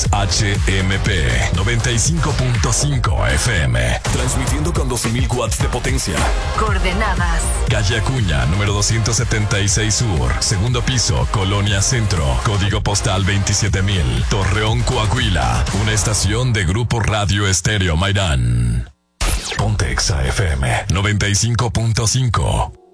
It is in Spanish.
XHMP 95.5 FM. Transmitiendo con 12.000 watts de potencia. Coordenadas: Calle Acuña, número 276 Sur, segundo piso, Colonia Centro, código postal 27,000, Torreón, Coahuila. Una estación de Grupo Radio Estéreo Mairán. Ponte XAFM 95.5.